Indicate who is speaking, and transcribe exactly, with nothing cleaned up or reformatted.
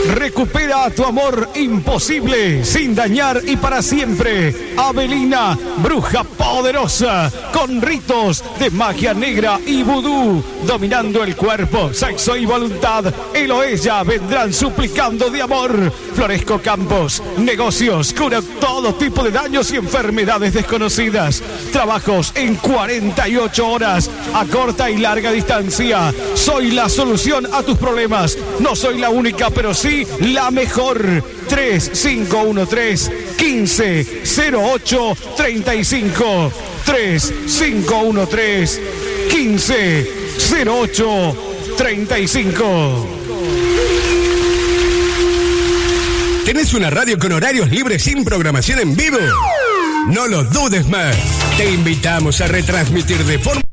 Speaker 1: Recupera tu amor imposible, sin dañar y para siempre. Avelina, bruja poderosa, con ritos de magia negra y vudú, dominando el cuerpo, sexo y voluntad. Él o ella vendrán suplicando de amor. Floresco Campos, negocios, cura todo tipo de daños y enfermedades desconocidas. Trabajos en cuarenta y ocho horas, a corta y larga distancia. Soy la solución a tus problemas. No soy la única, pero sí la mejor. tres cinco uno tres, quince, cero ocho, treinta y cinco. tres cinco uno tres, quince, cero ocho, treinta y cinco.
Speaker 2: ¿Tenés una radio con horarios libres sin programación en vivo? No lo dudes más. Te invitamos a retransmitir de forma